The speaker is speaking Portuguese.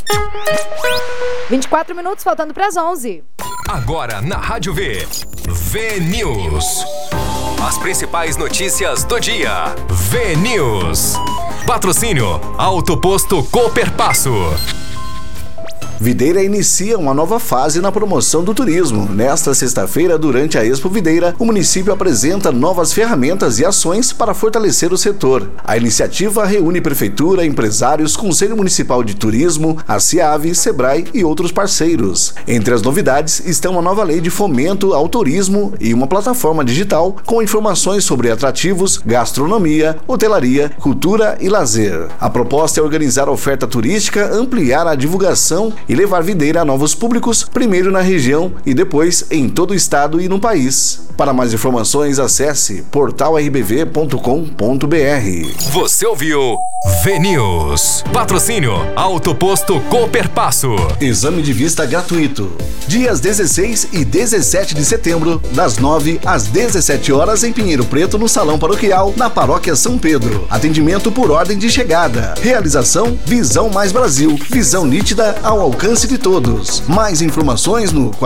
24 minutos, faltando para as 11. Agora na Rádio V. V-News. As principais notícias do dia. V-News. Patrocínio Auto Posto Cooperpasso. Videira inicia uma nova fase na promoção do turismo. Nesta sexta-feira, durante a Expo Videira, o município apresenta novas ferramentas e ações para fortalecer o setor. A iniciativa reúne prefeitura, empresários, Conselho Municipal de Turismo, a CIAV, Sebrae e outros parceiros. Entre as novidades estão uma nova lei de fomento ao turismo e uma plataforma digital com informações sobre atrativos, gastronomia, hotelaria, cultura e lazer. A proposta é organizar a oferta turística, ampliar a divulgação e levar Videira a novos públicos, primeiro na região e depois em todo o estado e no país. Para mais informações, acesse portalrbv.com.br. Você ouviu V-News. Patrocínio Auto Posto Cooperpasso. Exame de vista gratuito. Dias 16 e 17 de setembro, das 9 às 17 horas em Pinheiro Preto, no Salão Paroquial, na Paróquia São Pedro. Atendimento por ordem de chegada. Realização Visão Mais Brasil. Visão nítida ao alcance de todos. Mais informações no